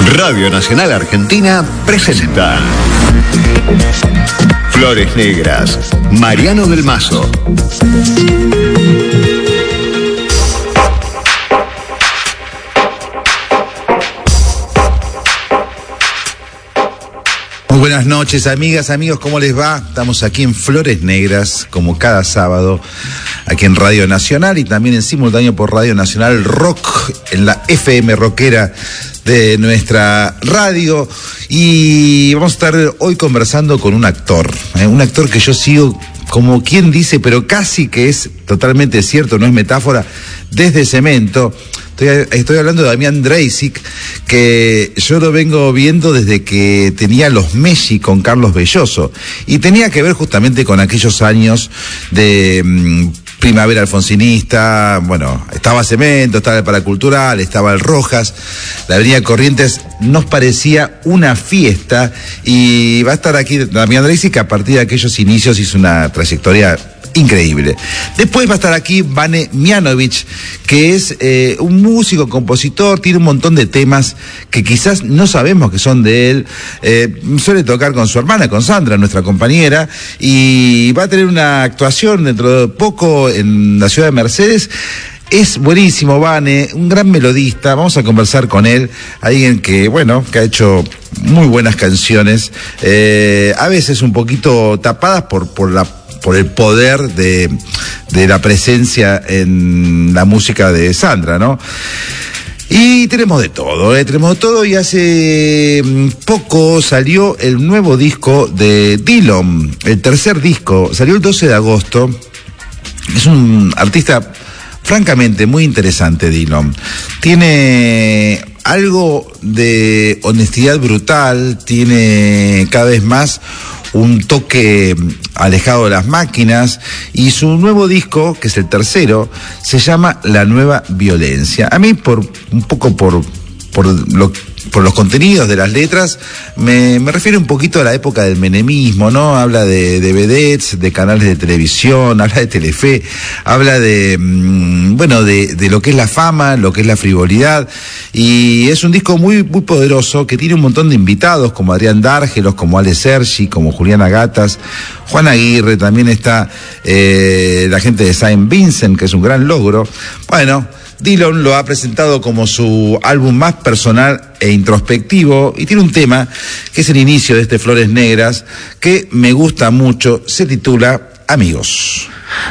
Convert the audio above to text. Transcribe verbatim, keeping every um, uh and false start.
Radio Nacional Argentina presenta Flores Negras, Mariano del Mazo. Muy buenas noches, amigas, amigos, ¿cómo les va? Estamos aquí en Flores Negras, como cada sábado, aquí en Radio Nacional y también en simultáneo por Radio Nacional Rock, en la F M rockera de nuestra radio. Y vamos a estar hoy conversando con un actor, ¿eh? un actor que yo sigo como quien dice, pero casi que es totalmente cierto, no es metáfora, desde Cemento. Estoy, estoy hablando de Damián Dreisig, que yo lo vengo viendo desde que tenía los Messi con Carlos Belloso. Y tenía que ver justamente con aquellos años de mmm, primavera alfonsinista. Bueno, estaba Cemento, estaba el Paracultural, estaba el Rojas. La Avenida Corrientes nos parecía una fiesta. Y va a estar aquí Damián Dreisig, que a partir de aquellos inicios hizo una trayectoria increíble. Después va a estar aquí Vane Mianovich, que es eh, un músico, compositor, tiene un montón de temas que quizás no sabemos que son de él. Eh, suele tocar con su hermana, con Sandra, nuestra compañera, y va a tener una actuación dentro de poco en la ciudad de Mercedes. Es buenísimo, Vane, un gran melodista. Vamos a conversar con él, alguien que, bueno, que ha hecho muy buenas canciones, eh, a veces un poquito tapadas por, por la por el poder de, de la presencia en la música de Sandra, ¿no? Y tenemos de todo, ¿eh? Tenemos de todo, y hace poco salió el nuevo disco de Dillom, el tercer disco, salió el doce de agosto. Es un artista francamente muy interesante, Dillom. Tiene algo de honestidad brutal, tiene cada vez más un toque alejado de las máquinas, y su nuevo disco, que es el tercero, se llama La Nueva Violencia. A mí, por un poco por, por, lo, por los contenidos de las letras, me, me refiere un poquito a la época del menemismo, ¿no? Habla de, de vedettes, de canales de televisión, habla de Telefe, habla de, mmm, bueno, de, de lo que es la fama, lo que es la frivolidad, y es un disco muy, muy poderoso, que tiene un montón de invitados, como Adrián Dárgelos, como Ale Sergi, como Juliana Gatas, Juan Aguirre, también está eh, la gente de Saint Vincent, que es un gran logro. Bueno, Dillom lo ha presentado como su álbum más personal e introspectivo, y tiene un tema que es el inicio de este Flores Negras, que me gusta mucho, se titula Amigos.